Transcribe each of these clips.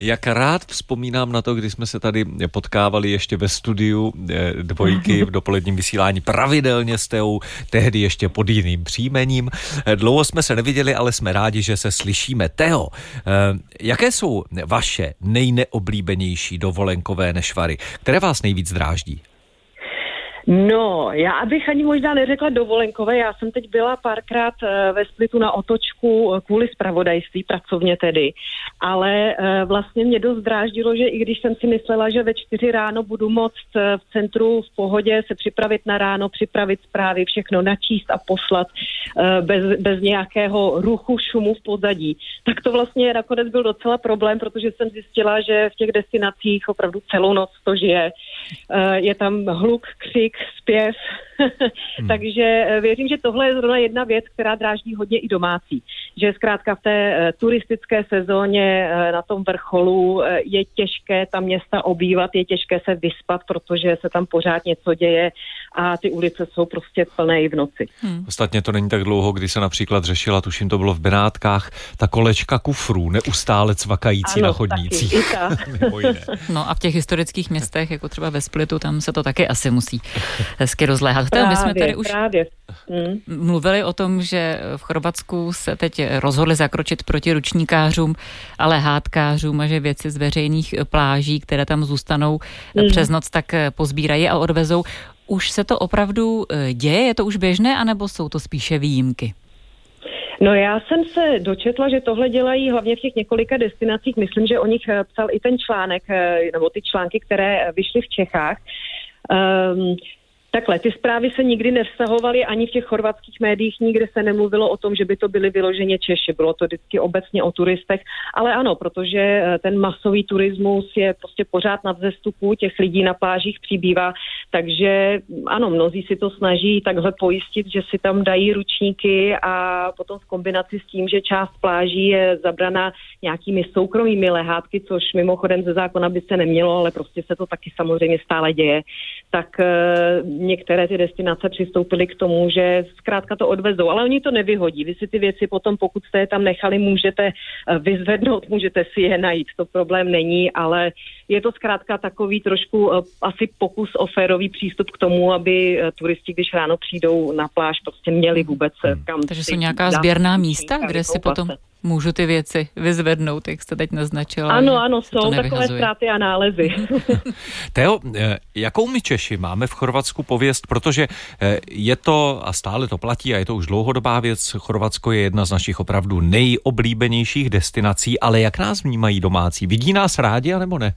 Jak rád vzpomínám na to, když jsme se tady potkávali ještě ve studiu Dvojky v dopoledním vysílání pravidelně s Teou, tehdy ještě pod jiným příjmením. Dlouho jsme se neviděli, ale jsme rádi, že se slyšíme. Teo, jaké jsou vaše nejneoblíbenější dovolenkové nešvary? Které vás nejvíc dráždí? No, já bych ani možná neřekla dovolenkové, já jsem teď byla párkrát ve Splitu na otočku kvůli zpravodajství, pracovně tedy, ale vlastně mě dost dráždilo, že i když jsem si myslela, že ve 4 ráno budu moct v centru v pohodě se připravit na ráno, připravit zprávy, všechno načíst a poslat bez nějakého ruchu, šumu v pozadí, tak to vlastně nakonec byl docela problém, protože jsem zjistila, že v těch destinacích opravdu celou noc to žije. Je tam hluk, křik, zpěv, takže věřím, že tohle je zrovna jedna věc, která dráždí hodně i domácí, že zkrátka v té turistické sezóně na tom vrcholu je těžké ta města obývat, je těžké se vyspat, protože se tam pořád něco děje a ty ulice jsou prostě plné i v noci. Ostatně to není tak dlouho, kdy se například řešila, tuším to bylo v Benátkách, ta kolečka kufrů, neustále cvakající ano, na chodnících. No a v těch historických městech, jako třeba ve Splitu, tam se to taky asi musí hezky rozléhat. My jsme tady už mluvili o tom, že v Chorvatsku se teď rozhodli zakročit proti ručníkářům, ale hádkářům a že věci z veřejných pláží, které tam zůstanou přes noc, tak pozbírají a odvezou. Už se to opravdu děje? Je to už běžné, anebo jsou to spíše výjimky? No já jsem se dočetla, že tohle dělají hlavně v těch několika destinacích. Myslím, že o nich psal i ten článek, nebo ty články, které vyšly v Čechách. Takhle, ty zprávy se nikdy nevztahovaly ani v těch chorvatských médiích, nikde se nemluvilo o tom, že by to byly vyloženě Češi, bylo to vždycky obecně o turistech, ale ano, protože ten masový turismus je prostě pořád na vzestupu, těch lidí na plážích přibývá, takže ano, mnozí si to snaží takhle pojistit, že si tam dají ručníky a potom v kombinaci s tím, že část pláží je zabraná nějakými soukromými lehátky, což mimochodem ze zákona by se nemělo, ale prostě se to taky samozřejmě stále děje, tak některé ty destinace přistoupily k tomu, že zkrátka to odvezou, ale oni to nevyhodí. Vy si ty věci potom, pokud jste je tam nechali, můžete vyzvednout, můžete si je najít, to problém není, ale je to zkrátka takový trošku asi pokus o férový přístup k tomu, aby turisti, když ráno přijdou na pláž, prostě měli vůbec kam. Takže jsou nějaká sběrná místa, kde si potom můžu ty věci vyzvednout, jak jste teď naznačila. Ano, jsou takové ztráty a nálezy. Teo, jakou my Češi máme v Chorvatsku pověst, protože je to, a stále to platí, a je to už dlouhodobá věc, Chorvatsko je jedna z našich opravdu nejoblíbenějších destinací, ale jak nás vnímají domácí? Vidí nás rádi, anebo ne?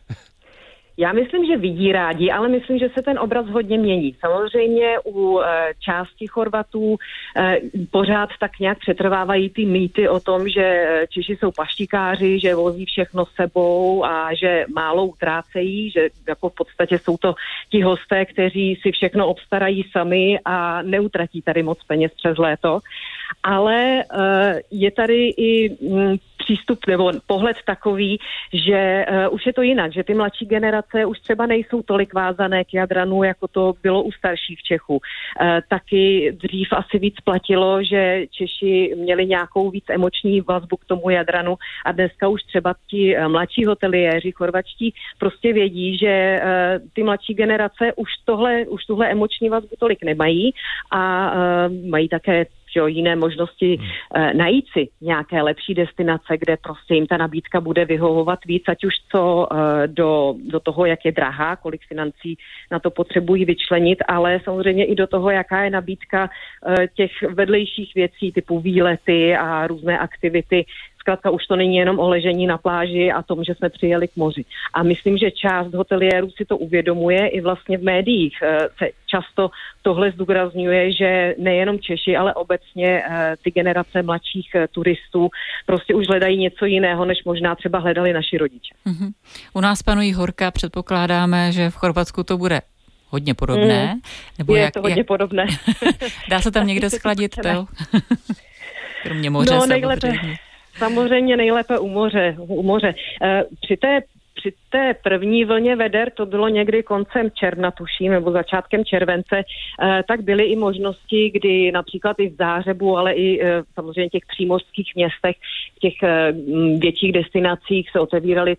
Já myslím, že vidí rádi, ale myslím, že se ten obraz hodně mění. Samozřejmě u části Chorvatů pořád tak nějak přetrvávají ty mýty o tom, že Češi jsou paštikáři, že vozí všechno sebou a že málo utrácejí, že jako v podstatě jsou to ti hosté, kteří si všechno obstarají sami a neutratí tady moc peněz přes léto. Ale je tady i přístup nebo pohled takový, že už je to jinak, že ty mladší generace už třeba nejsou tolik vázané k Jadranu, jako to bylo u starších Čechů. Taky dřív asi víc platilo, že Češi měli nějakou víc emoční vazbu k tomu Jadranu a dneska už třeba ti mladší hoteliéři chorvačtí prostě vědí, že ty mladší generace už tuhle emoční vazbu tolik nemají a mají také jiné možnosti najít si nějaké lepší destinace, kde prostě jim ta nabídka bude vyhovovat víc, ať už co do toho, jak je drahá, kolik financí na to potřebují vyčlenit, ale samozřejmě i do toho, jaká je nabídka těch vedlejších věcí typu výlety a různé aktivity. Zkrátka už to není jenom o ležení na pláži a tom, že jsme přijeli k moři. A myslím, že část hoteliérů si to uvědomuje, i vlastně v médiích se často tohle zdůrazňuje, že nejenom Češi, ale obecně ty generace mladších turistů prostě už hledají něco jiného, než možná třeba hledali naši rodiče. U nás panují horka, předpokládáme, že v Chorvatsku to bude hodně podobné. Nebo je to hodně podobné. Dá se tam někde schladit, Teo? Kromě moře samozřejmě. Samozřejmě nejlépe u moře. Při té první vlně veder, to bylo někdy koncem června, tuším, nebo začátkem července, tak byly i možnosti, kdy například i v Záhřebu, ale i samozřejmě těch přímořských městech, v těch větších destinacích se otevíraly